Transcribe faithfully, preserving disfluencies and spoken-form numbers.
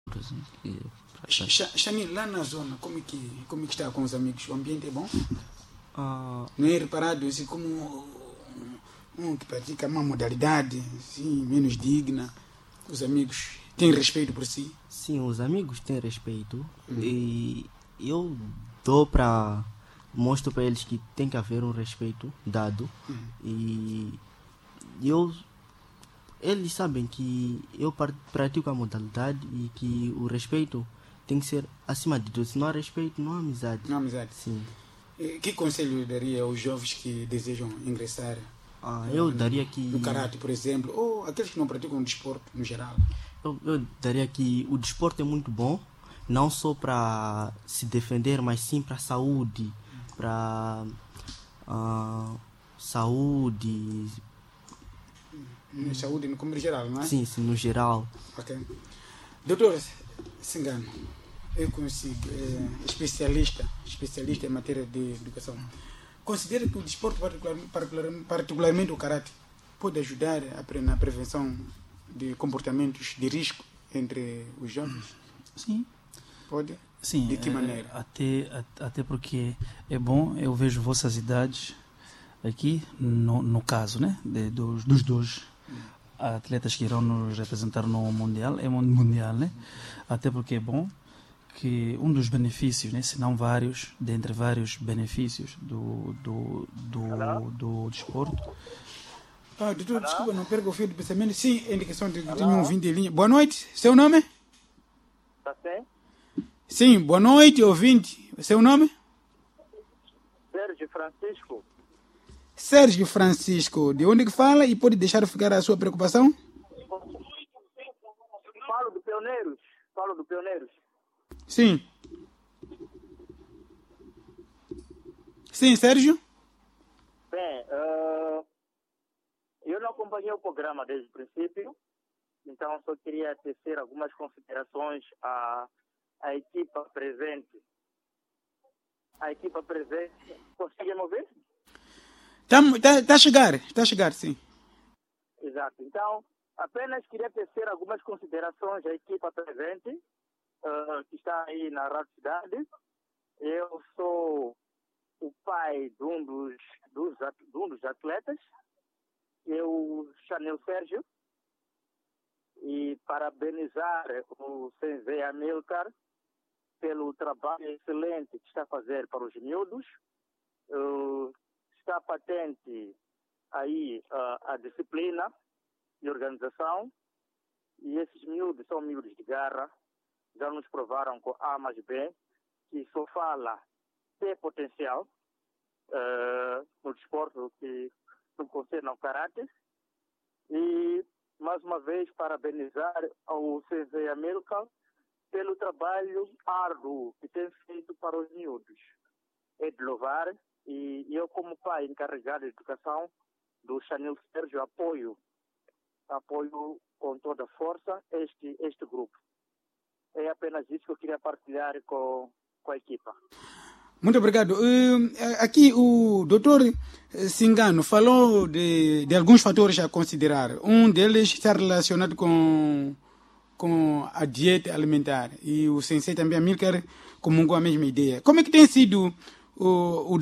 Chanil, lá na zona, como é, que, como é que está com os amigos? O ambiente é bom? Uh, Não é reparado assim como um que pratica uma modalidade assim, menos digna? Os amigos têm respeito por si? Sim, os amigos têm respeito. Uhum. E eu dou para... Mostro para eles que tem que haver um respeito dado. Uhum. E eu... Eles sabem que eu pratico a modalidade e que o respeito tem que ser acima de tudo. Se não há respeito, não há amizade. Não há amizade. Sim. E que conselho daria aos jovens que desejam ingressar ah, eu no, daria que... no karate, por exemplo, ou aqueles que não praticam o desporto no geral? Eu, eu daria que o desporto é muito bom, não só para se defender, mas sim para a saúde, para uh, saúde... Na saúde, no como geral, não é? Sim, sim, no geral. Ok. Doutor Singano, eu consigo, é, especialista, especialista em matéria de educação. Considera que o desporto, particularmente, particularmente o karate, pode ajudar a, na prevenção de comportamentos de risco entre os jovens? Sim. Pode? Sim. De que é, maneira? Até, até porque é bom, eu vejo vossas idades aqui, no, no caso, né, de, dos, dos dois atletas que irão nos representar no Mundial, é mundial, né? Até porque é bom que um dos benefícios, né, se não vários, dentre vários benefícios do, do, do, do desporto. Ah, doutor, desculpa, não perca o fio do pensamento. Sim, é indicação de que tem um ouvinte em linha. Boa noite, seu nome? Está sim? Sim, boa noite, ouvinte. Seu nome? Sérgio Francisco. Sérgio Francisco, de onde que fala e pode deixar ficar a sua preocupação? Falo do Pioneiros. Falo do Pioneiros. Sim. Sim, Sérgio? Bem, uh, eu não acompanhei o programa desde o princípio, então só queria tecer algumas considerações à, à equipa presente. A equipa presente, consegue me ouvir? Está tá, tá a chegar, está a chegar, sim. Exato. Então, apenas queria tecer algumas considerações à equipa presente, uh, que está aí na Rádio Cidade. Eu sou o pai de um dos, dos, de um dos atletas, eu, Chanil Sérgio, e parabenizar o Sensei Amilcar pelo trabalho excelente que está a fazer para os miúdos. Uh, Está patente aí uh, a disciplina e organização, e esses miúdos são miúdos de garra, já nos provaram com A mais B, que só fala ter potencial uh, no desporto que no concerne ao karate. E, mais uma vez, parabenizar ao Sensei Amilcar pelo trabalho árduo que tem feito para os miúdos. É de louvar. E eu, como pai encarregado de educação do Chanil Sérgio, apoio, apoio com toda a força este, este grupo. É apenas isso que eu queria partilhar com, com a equipa. Muito obrigado. Uh, aqui o doutor Singano falou de, de alguns fatores a considerar. Um deles está relacionado com, com a dieta alimentar. E o sensei também, Amilcar, comungou a mesma ideia. Como é que tem sido o, o